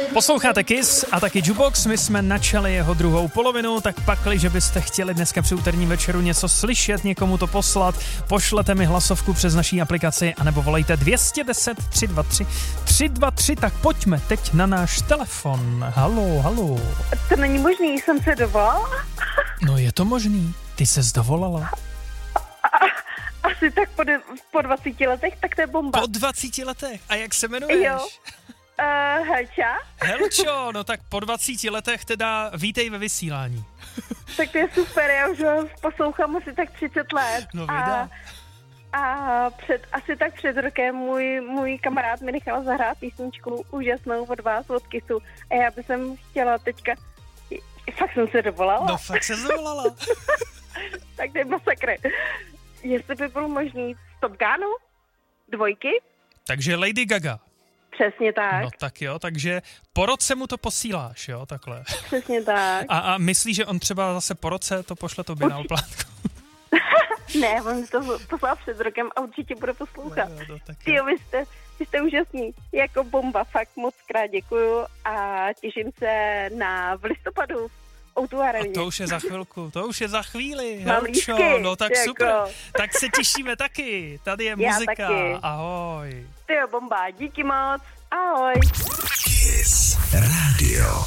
Posloucháte Kiss a taky Jukebox, my jsme načali jeho druhou polovinu, tak pakli, že byste chtěli dneska při úterním večeru něco slyšet, někomu to poslat, pošlete mi hlasovku přes naší aplikaci, anebo volejte 210 323 323, tak pojďme teď na náš telefon. Halo. To není možný, jsem se dovolala? No je to možný, ty ses dovolala. Asi tak po 20 letech, tak to je bomba. Po 20 letech? A jak se jmenuješ? Jo. Helča? Helčo, no tak po 20 letech teda vítej ve vysílání. Tak to je super, já už ho poslouchám asi tak 30 let. No věda. A před rokem můj kamarád mi nechal zahrát písničku úžasnou od vás, od Kissu. A já bych chtěla teďka... Fakt jsem se dovolala. No fakt se dovolala. Tak to je masakr. Jestli by bylo možný z Top Gunu? 2? Takže Lady Gaga. Přesně tak. No tak jo, takže po roce mu to posíláš, jo, takhle. Přesně tak. A myslíš, že on třeba zase po roce to pošle tobě na oplátku? Ne, on to poslal před rokem a určitě bude poslouchat. No, Tyjo, vy jste úžasný. Jako bomba, fakt moc krát děkuju a těším se v listopadu v O2 Areně. A to už je za chvilku, to už je za chvíli. Mám Helčo, lístky, no tak jako. super. Tak se těšíme taky. Tady je muzika. Taky. Ahoj. Tyjo, bomba, díky moc. Ahoj. Kiss Radio.